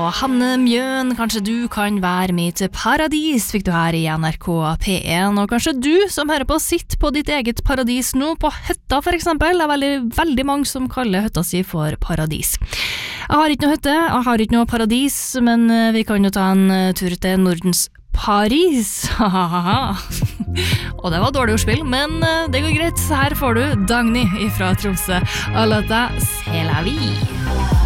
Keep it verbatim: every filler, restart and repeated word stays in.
og Hanne Mjøen, kanskje du kan være med til Paradis, fikk du her i N R K P en, og kanskje du som hører på sitter på ditt eget paradis nå, på Høtta for eksempel, det er veldig, veldig mange som kaller Høtta si for Paradis. Jeg har ikke noe Høtte, jeg har ikke noe paradis, men vi kan jo ta en tur til Nordens Paris. Og det var dårlig ordspill, men det går greit. Her får du Dagny fra Tromsø, og låta C'est la vie.